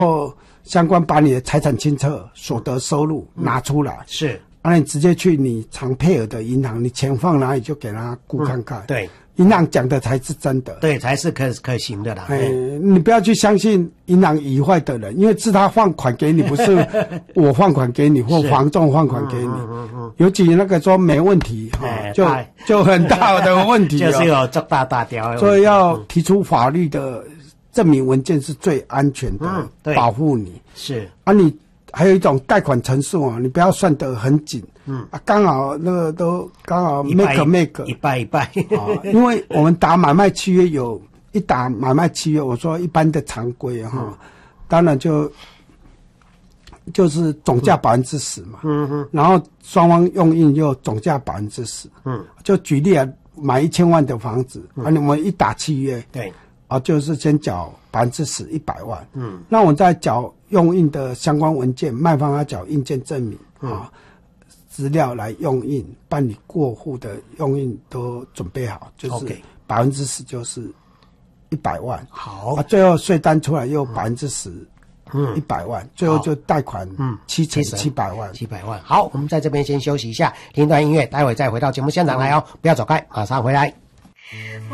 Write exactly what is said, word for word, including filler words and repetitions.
后相关把你的财产清册、所得收入拿出来， 是， 啊，你直接去你常配合的银行，你钱放哪里就给他估看看。 嗯、对， 银行讲的才是真的， 对，才是可可行的啦。 哎，你不要去相信银行以外的人，因为是他放款给你，不是我放款给你或房仲放款给你。嗯嗯嗯、尤其那个说没问题哈、哦，就就很大的问题、哦， 就是有这大大条， 所以要提出法律的证明文件是最安全的， 嗯、对保护你。 是啊，你还有一种贷款成数啊，你不要算得很紧。 嗯啊，刚好那个都刚好 make make 一半一半啊，因为我们打买卖契约有一打买卖契约，我说一般的常规哈、嗯，当然就就是总价百分之十嘛，嗯哼，然后双方用印又总价百分之十，嗯，就举例啊，买一千万的房子，嗯、啊，你们一打契约， 对， 啊，就是先缴百分之十一百万，嗯，那我再缴用印的相关文件，卖方要缴印件证明，嗯、啊。资料来用印，办理过户的用印都准备好，就是百分之十，就是一百万。 好， 啊，最后税单出来又百分之十，嗯，一百万，最后就贷款，嗯，七成七百万， 七百万。好，我们在这边先休息一下，听一段音乐，待会再回到节目现场来哦，不要走开，马上回来。